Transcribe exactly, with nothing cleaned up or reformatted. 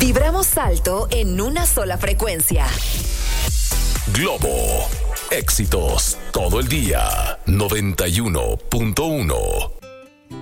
Vibramos alto en una sola frecuencia. Globo. Éxitos todo el día. noventa y uno punto uno.